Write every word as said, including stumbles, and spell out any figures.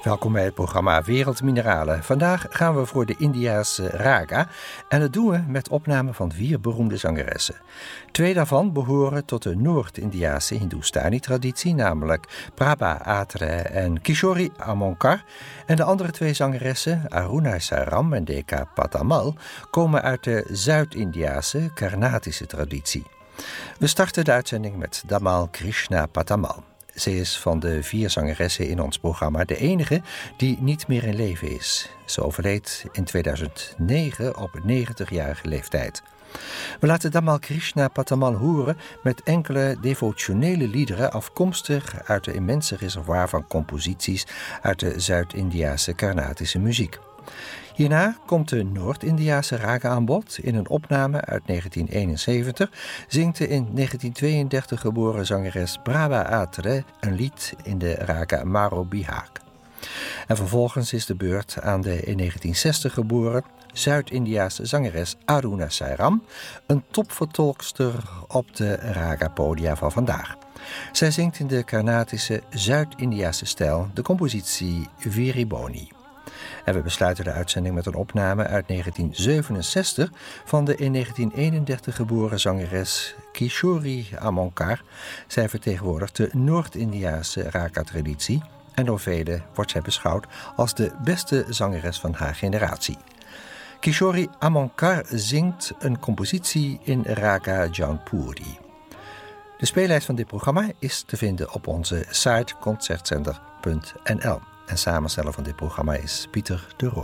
Welkom bij het programma Wereldmineralen. Vandaag gaan we voor de Indiase raga en dat doen we met opname van vier beroemde zangeressen. Twee daarvan behoren tot de Noord-Indiase Hindustani-traditie, namelijk Prabha Atre en Kishori Amonkar. En de andere twee zangeressen, Aruna Saram en Dekha Patamal, komen uit de Zuid-Indiase Karnatische traditie. We starten de uitzending met Damal Krishna Patamal. Ze is van de vier zangeressen in ons programma de enige die niet meer in leven is. Ze overleed in tweeduizend negen op negentigjarige leeftijd. We laten Damal Krishna Patamal horen met enkele devotionele liederen afkomstig uit de immense reservoir van composities uit de Zuid-Indiase Karnatische muziek. Hierna komt de Noord-Indiase raga aan bod. In een opname uit negentien eenenzeventig zingt de in negentien tweeëndertig geboren zangeres Prabha Atre een lied in de raga Maro Bihag. En vervolgens is de beurt aan de in negentien zestig geboren Zuid-Indiase zangeres Aruna Saram, een topvertolkster op de raga-podia van vandaag. Zij zingt in de Karnatische Zuid-Indiase stijl de compositie Viriboni. En we besluiten de uitzending met een opname uit negentien zevenenzestig van de in negentien eenendertig geboren zangeres Kishori Amonkar. Zij vertegenwoordigt de Noord-Indiase raga-traditie en door velen wordt zij beschouwd als de beste zangeres van haar generatie. Kishori Amonkar zingt een compositie in raga Jaunpuri. De speellijst van dit programma is te vinden op onze site concertzender punt n l. En samensteller van dit programma is Pieter de Roo.